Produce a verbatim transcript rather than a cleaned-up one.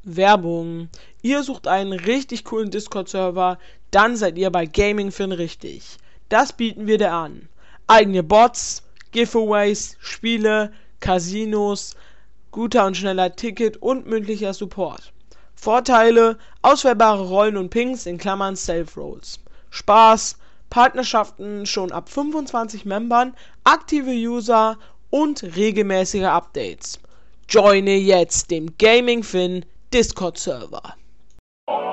Werbung. Ihr sucht einen richtig coolen Discord-Server, dann seid ihr bei GamingFin richtig. Das bieten wir dir an. Eigene Bots, Giveaways, Spiele, Casinos, guter und schneller Ticket und mündlicher Support. Vorteile: auswählbare Rollen und Pings in Klammern Safe Roles. Spaß: Partnerschaften schon ab fünfundzwanzig Membern, aktive User und regelmäßige Updates. Joine jetzt dem GamingFin Discord-Server.